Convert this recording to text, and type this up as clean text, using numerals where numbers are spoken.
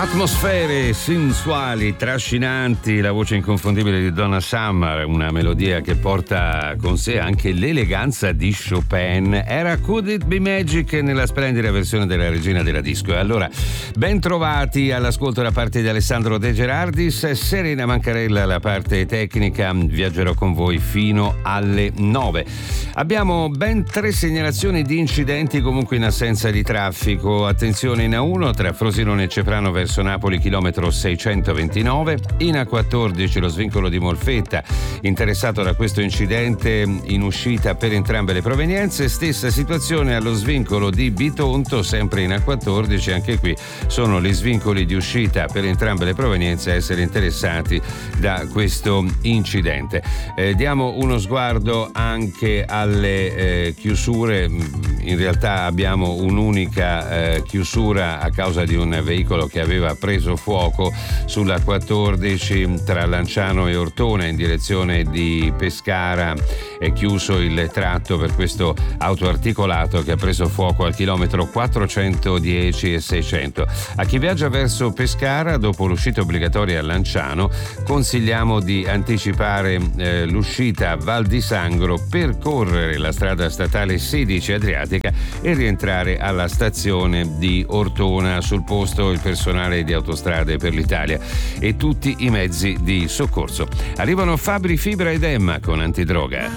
Atmosfere sensuali, trascinanti, la voce inconfondibile di Donna Summer, una melodia che porta con sé anche l'eleganza di Chopin. Era Could It Be Magic nella splendida versione della regina della disco. E allora, ben trovati all'ascolto da parte di Alessandro De Gerardis, Serena Mancarella la parte tecnica, viaggerò con voi fino alle 9. Abbiamo ben 3 segnalazioni di incidenti comunque in assenza di traffico. Attenzione in A1 tra Frosinone e Ceprano verso Napoli, chilometro 629, in A14 lo svincolo di Molfetta, interessato da questo incidente in uscita per entrambe le provenienze. Stessa situazione allo svincolo di Bitonto, sempre in A14, anche qui sono gli svincoli di uscita per entrambe le provenienze a essere interessati da questo incidente. Diamo uno sguardo anche alle chiusure. In realtà abbiamo un'unica chiusura a causa di un veicolo che aveva preso fuoco sulla 14 tra Lanciano e Ortona in direzione di Pescara. È chiuso il tratto per questo autoarticolato che ha preso fuoco al chilometro 410 e 600. A chi viaggia verso Pescara dopo l'uscita obbligatoria a Lanciano consigliamo di anticipare l'uscita a Val di Sangro, percorrere la strada statale 16 Adriatica e rientrare alla stazione di Ortona. Sul posto il personale di Autostrade per l'Italia e tutti i mezzi di soccorso. Arrivano Fabri Fibra ed Emma con Antidroga.